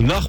Nach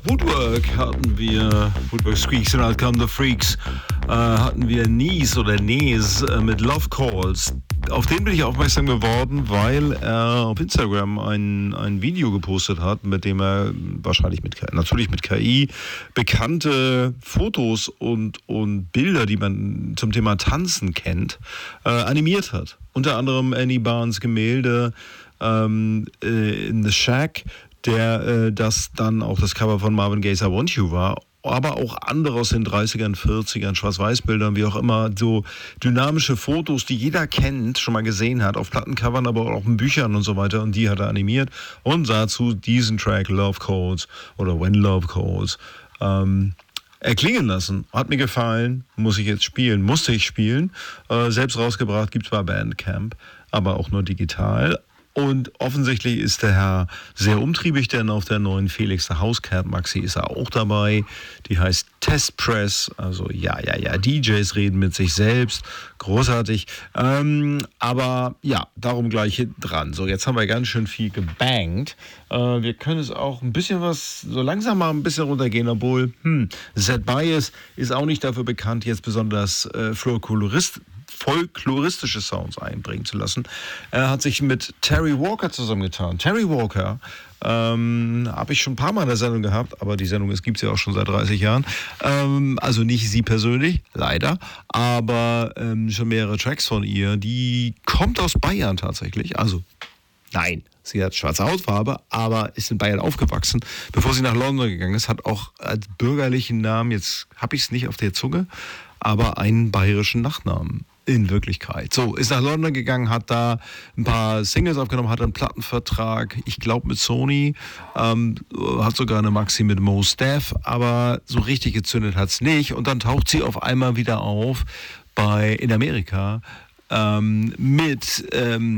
Woodwork Squeaks und Out Come the Freaks, hatten wir Nies mit Love Calls. Auf den bin ich aufmerksam geworden, weil er auf Instagram ein Video gepostet hat, mit dem er natürlich mit KI bekannte Fotos und Bilder, die man zum Thema Tanzen kennt, animiert hat. Unter anderem Annie Barnes Gemälde in The Shack, der das dann auch das Cover von Marvin Gaye's I Want You war, aber auch andere aus den 30ern, 40ern, Schwarz-Weiß-Bildern, wie auch immer, so dynamische Fotos, die jeder kennt, schon mal gesehen hat, auf Plattencovern, aber auch in Büchern und so weiter, und die hat er animiert und dazu diesen Track Love Calls oder When Love Calls erklingen lassen. Hat mir gefallen, musste ich spielen, selbst rausgebracht, gibt's bei Bandcamp, aber auch nur digital. Und offensichtlich ist der Herr sehr umtriebig, denn auf der neuen Felix der Hauscat Maxi ist er auch dabei. Die heißt Test Press, also ja, DJs reden mit sich selbst, großartig. Aber ja, darum gleich hinten dran. So, jetzt haben wir ganz schön viel gebankt. Wir können es auch ein bisschen so langsam mal ein bisschen runtergehen, obwohl Zed Bias ist auch nicht dafür bekannt, jetzt besonders folkloristische Sounds einbringen zu lassen. Er hat sich mit Terry Walker zusammengetan. Terry Walker habe ich schon ein paar Mal in der Sendung gehabt, aber die Sendung gibt es ja auch schon seit 30 Jahren. Also nicht sie persönlich, leider, aber schon mehrere Tracks von ihr. Die kommt aus Bayern tatsächlich. Also nein, sie hat schwarze Hautfarbe, aber ist in Bayern aufgewachsen. Bevor sie nach London gegangen ist, hat auch als bürgerlichen Namen, jetzt habe ich es nicht auf der Zunge, aber einen bayerischen Nachnamen. In Wirklichkeit. So, ist nach London gegangen, hat da ein paar Singles aufgenommen, hat einen Plattenvertrag, ich glaube mit Sony, hat sogar eine Maxi mit Mos Def, aber so richtig gezündet hat es nicht. Und dann taucht sie auf einmal wieder auf in Amerika mit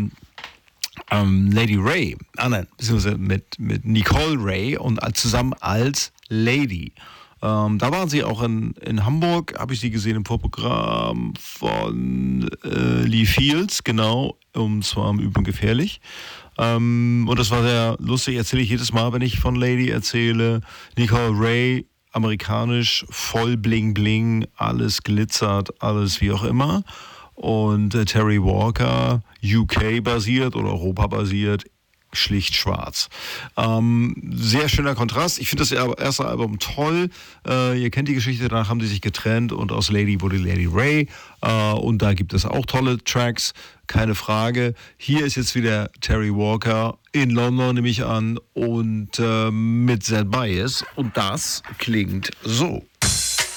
Lady Ray, beziehungsweise mit Nicole Ray und zusammen als Lady. Da waren sie auch in Hamburg, habe ich sie gesehen im Vorprogramm von Lee Fields, genau, und zwar im Üben gefährlich. Und das war sehr lustig, erzähle ich jedes Mal, wenn ich von Lady erzähle. Nicole Ray, amerikanisch, voll bling bling, alles glitzert, alles wie auch immer. Und Terry Walker, UK basiert oder Europa basiert, schlicht schwarz. Sehr schöner Kontrast. Ich finde das erste Album toll. Ihr kennt die Geschichte, danach haben die sich getrennt und aus Lady wurde Lady Ray. Und da gibt es auch tolle Tracks, keine Frage. Hier ist jetzt wieder Terry Walker in London, nehme ich an, und mit Zed Bias. Und das klingt so.